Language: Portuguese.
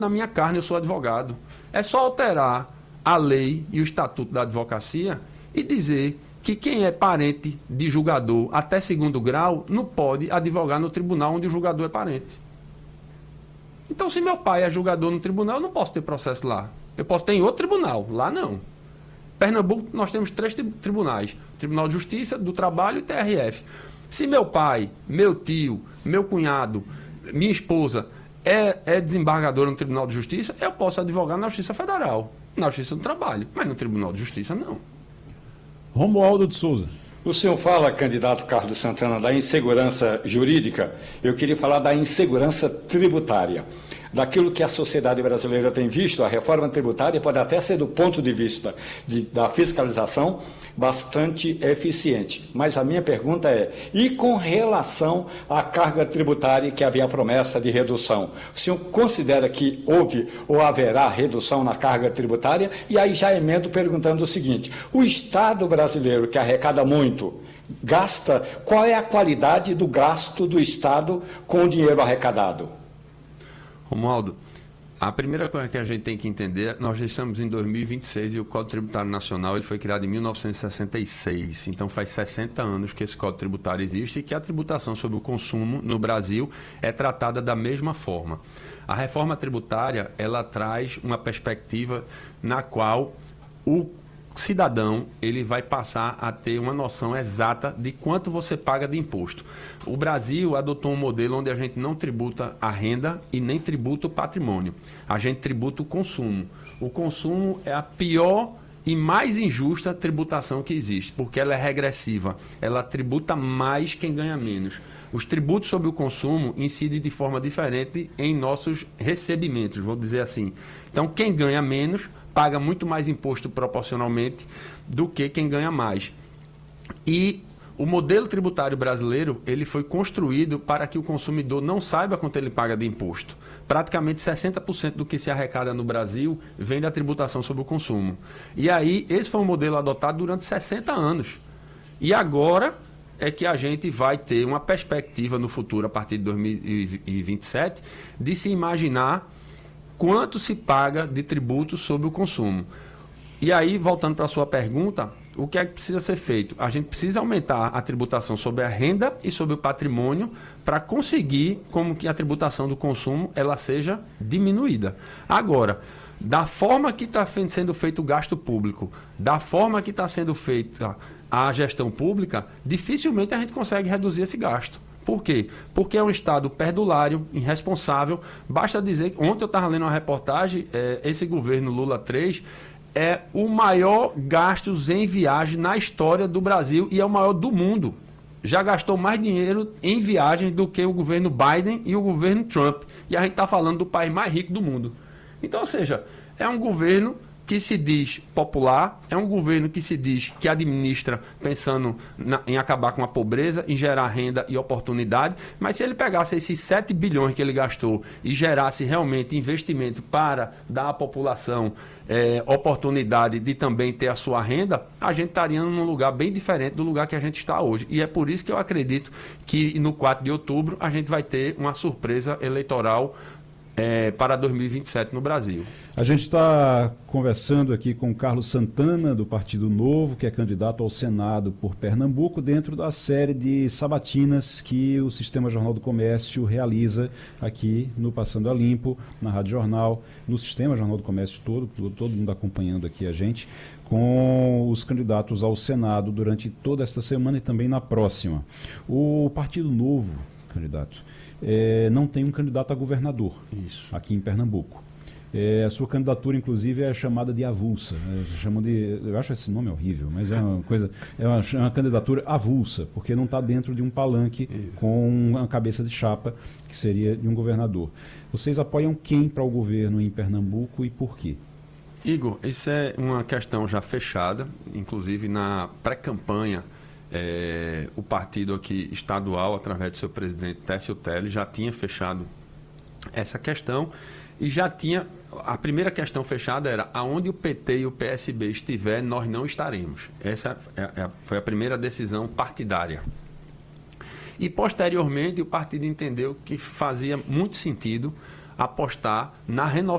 na minha carne, eu sou advogado. É só alterar a lei e o estatuto da advocacia e dizer que quem é parente de julgador até segundo grau não pode advogar no tribunal onde o julgador é parente. Então, se meu pai é julgador no tribunal, eu não posso ter processo lá. Eu posso ter em outro tribunal, lá não. Pernambuco, nós temos 3 tribunais: Tribunal de Justiça, do Trabalho e TRF. Se meu pai, meu tio, meu cunhado, minha esposa é desembargador no Tribunal de Justiça, eu posso advogar na Justiça Federal, na Justiça do Trabalho, mas no Tribunal de Justiça não. Romualdo de Souza. O senhor fala, candidato Carlos Santana, da insegurança jurídica. Eu queria falar da insegurança tributária. Daquilo que a sociedade brasileira tem visto, a reforma tributária pode até ser, do ponto de vista da fiscalização, bastante eficiente. Mas a minha pergunta é, e com relação à carga tributária, que havia a promessa de redução? O senhor considera que houve ou haverá redução na carga tributária? E aí já emendo perguntando o seguinte: o Estado brasileiro, que arrecada muito, gasta, qual é a qualidade do gasto do Estado com o dinheiro arrecadado? Romualdo, a primeira coisa que a gente tem que entender, nós já estamos em 2026 e o Código Tributário Nacional ele foi criado em 1966. Então faz 60 anos que esse Código Tributário existe e que a tributação sobre o consumo no Brasil é tratada da mesma forma. A reforma tributária, ela traz uma perspectiva na qual o cidadão ele vai passar a ter uma noção exata de quanto você paga de imposto. O Brasil adotou um modelo onde a gente não tributa a renda e nem tributa o patrimônio. A gente tributa o consumo. O consumo é a pior e mais injusta tributação que existe, porque ela é regressiva. Ela tributa mais quem ganha menos. Os tributos sobre o consumo incidem de forma diferente em nossos recebimentos, vou dizer assim. Então, quem ganha menos paga muito mais imposto proporcionalmente do que quem ganha mais. E o modelo tributário brasileiro ele foi construído para que o consumidor não saiba quanto ele paga de imposto. Praticamente 60% do que se arrecada no Brasil vem da tributação sobre o consumo. E aí, esse foi um modelo adotado durante 60 anos. E agora é que a gente vai ter uma perspectiva no futuro, a partir de 2027, de se imaginar quanto se paga de tributo sobre o consumo. E aí, voltando para a sua pergunta, o que é que precisa ser feito? A gente precisa aumentar a tributação sobre a renda e sobre o patrimônio para conseguir como que a tributação do consumo ela seja diminuída. Agora, da forma que está sendo feito o gasto público, da forma que está sendo feita a gestão pública, dificilmente a gente consegue reduzir esse gasto. Por quê? Porque é um Estado perdulário, irresponsável. Basta dizer, ontem eu estava lendo uma reportagem, esse governo Lula 3 é o maior gastos em viagem na história do Brasil e é o maior do mundo. Já gastou mais dinheiro em viagem do que o governo Biden e o governo Trump. E a gente está falando do país mais rico do mundo. Então, ou seja, é um governo que se diz popular, é um governo que se diz que administra pensando em acabar com a pobreza, em gerar renda e oportunidade, mas se ele pegasse esses 7 bilhões que ele gastou e gerasse realmente investimento para dar à população oportunidade de também ter a sua renda, a gente estaria num lugar bem diferente do lugar que a gente está hoje. E é por isso que eu acredito que no 4 de outubro a gente vai ter uma surpresa eleitoral para 2027 no Brasil. A gente está conversando aqui com Carlos Santana, do Partido Novo, que é candidato ao Senado por Pernambuco, dentro da série de sabatinas que o Sistema Jornal do Comércio realiza aqui no Passando a Limpo, na Rádio Jornal, no Sistema Jornal do Comércio todo mundo acompanhando aqui a gente, com os candidatos ao Senado durante toda esta semana e também na próxima. O Partido Novo, candidato, não tem um candidato a governador. Isso. Aqui em Pernambuco. A sua candidatura, inclusive, é chamada de avulsa. Eu acho esse nome horrível, mas é uma candidatura avulsa, porque não está dentro de um palanque com uma cabeça de chapa, que seria de um governador. Vocês apoiam quem para o governo em Pernambuco e por quê? Igor, isso é uma questão já fechada, inclusive na pré-campanha. O partido aqui estadual, através do seu presidente Técio Teles, já tinha fechado essa questão e já tinha... A primeira questão fechada era: aonde o PT e o PSB estiver, nós não estaremos. Essa foi a primeira decisão partidária. E, posteriormente, o partido entendeu que fazia muito sentido apostar na renovação